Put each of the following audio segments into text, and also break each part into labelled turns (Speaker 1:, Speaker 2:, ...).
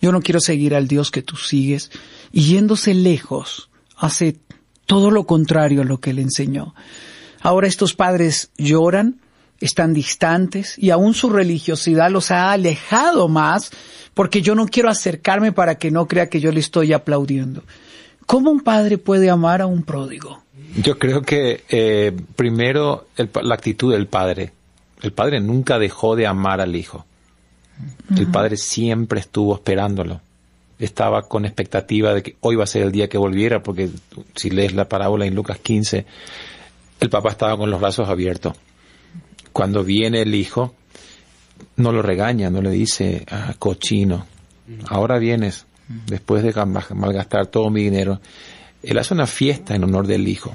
Speaker 1: Yo no quiero seguir al Dios que tú sigues. Y yéndose lejos, hace todo lo contrario a lo que él enseñó. Ahora estos padres lloran, están distantes y aún su religiosidad los ha alejado más porque yo no quiero acercarme para que no crea que yo le estoy aplaudiendo. ¿Cómo un padre puede amar a un pródigo?
Speaker 2: Yo creo que primero la actitud del padre. El padre nunca dejó de amar al hijo. El padre siempre estuvo esperándolo. Estaba con expectativa de que hoy va a ser el día que volviera, porque si lees la parábola en Lucas 15, el papá estaba con los brazos abiertos. Cuando viene el hijo, no lo regaña, no le dice, cochino, ahora vienes, después de malgastar todo mi dinero. Él hace una fiesta en honor del hijo.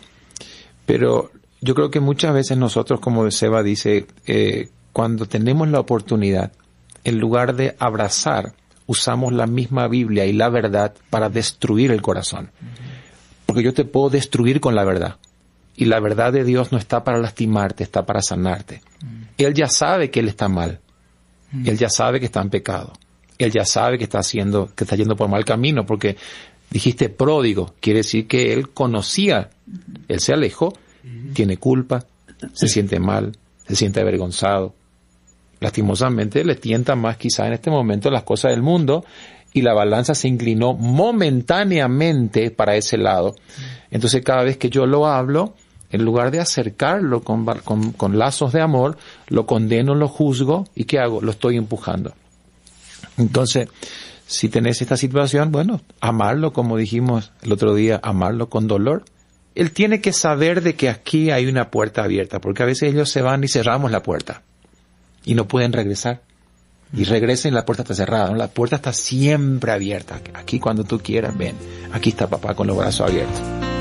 Speaker 2: Pero yo creo que muchas veces nosotros, como Seba dice, cuando tenemos la oportunidad, en lugar de abrazar, usamos la misma Biblia y la verdad para destruir el corazón. Porque yo te puedo destruir con la verdad. Y la verdad de Dios no está para lastimarte, está para sanarte. Él ya sabe que él está mal. Él ya sabe que está en pecado. Él ya sabe que está yendo por mal camino, porque dijiste pródigo, quiere decir que él conocía, él se alejó, tiene culpa, se siente mal, se siente avergonzado. Lastimosamente le tientan más quizá en este momento las cosas del mundo y la balanza se inclinó momentáneamente para ese lado. Entonces cada vez que yo lo hablo, en lugar de acercarlo con lazos de amor, lo condeno, lo juzgo y ¿qué hago? Lo estoy empujando. Entonces, si tenés esta situación, bueno, amarlo como dijimos el otro día, amarlo con dolor. Él tiene que saber de que aquí hay una puerta abierta, porque a veces ellos se van y cerramos la puerta y no pueden regresar. Y regresen, la puerta está cerrada, ¿no? La puerta está siempre abierta. Aquí cuando tú quieras, ven. Aquí está papá con los brazos abiertos.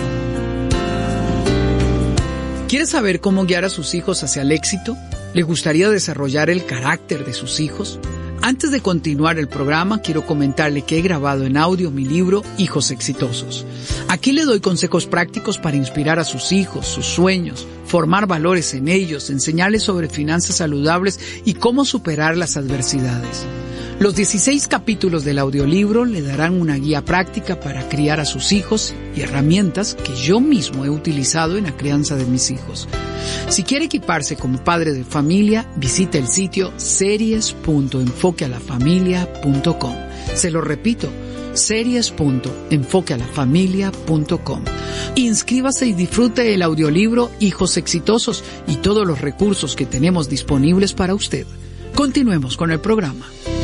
Speaker 1: ¿Quiere saber cómo guiar a sus hijos hacia el éxito? ¿Le gustaría desarrollar el carácter de sus hijos? Antes de continuar el programa, quiero comentarle que he grabado en audio mi libro Hijos Exitosos. Aquí le doy consejos prácticos para inspirar a sus hijos, sus sueños, formar valores en ellos, enseñarles sobre finanzas saludables y cómo superar las adversidades. Los 16 capítulos del audiolibro le darán una guía práctica para criar a sus hijos y herramientas que yo mismo he utilizado en la crianza de mis hijos. Si quiere equiparse como padre de familia, visite el sitio series.enfoquealafamilia.com. Se lo repito, series.enfoquealafamilia.com. Inscríbase y disfrute el audiolibro Hijos Exitosos y todos los recursos que tenemos disponibles para usted. Continuemos con el programa.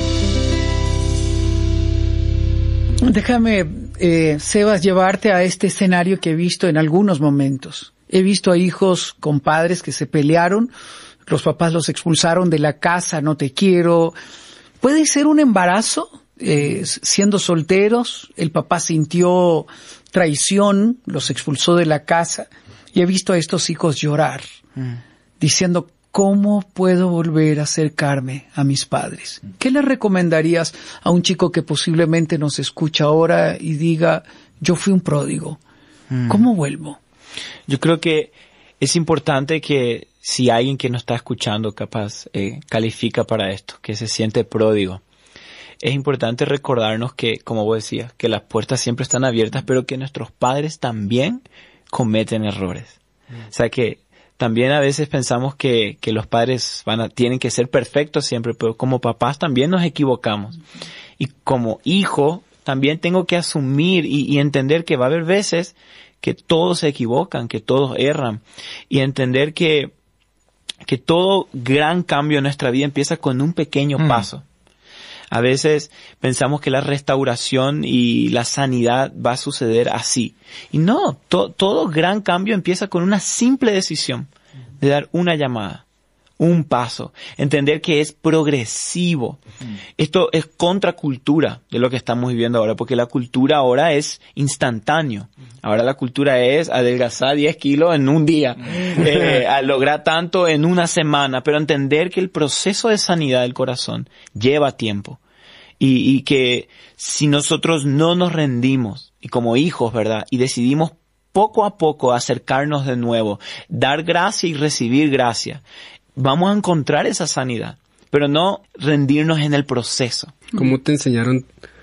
Speaker 1: Déjame, Sebas, llevarte a este escenario que he visto en algunos momentos. He visto a hijos con padres que se pelearon, los papás los expulsaron de la casa, no te quiero. ¿Puede ser un embarazo? Siendo solteros, el papá sintió traición, los expulsó de la casa. Y he visto a estos hijos llorar, diciendo, ¿cómo puedo volver a acercarme a mis padres? ¿Qué le recomendarías a un chico que posiblemente nos escucha ahora y diga, yo fui un pródigo? ¿Cómo vuelvo?
Speaker 3: Yo creo que es importante que si alguien que nos está escuchando capaz califica para esto, que se siente pródigo, es importante recordarnos que, como vos decías, que las puertas siempre están abiertas, pero que nuestros padres también cometen errores. O sea que también a veces pensamos que los padres tienen que ser perfectos siempre, pero como papás también nos equivocamos. Y como hijo también tengo que asumir y entender que va a haber veces que todos se equivocan, que todos erran. Y entender que todo gran cambio en nuestra vida empieza con un pequeño paso. A veces pensamos que la restauración y la sanidad va a suceder así. Y no, todo gran cambio empieza con una simple decisión de dar una llamada, un paso, entender que es progresivo. Esto es contracultura de lo que estamos viviendo ahora, porque la cultura ahora es instantáneo. Ahora la cultura es adelgazar 10 kilos en un día, a lograr tanto en una semana, pero entender que el proceso de sanidad del corazón lleva tiempo y que si nosotros no nos rendimos, y como hijos, ¿verdad? Y decidimos poco a poco acercarnos de nuevo, dar gracia y recibir gracia, vamos a encontrar esa sanidad, pero no rendirnos en el proceso.
Speaker 4: ¿Cómo te enseñaron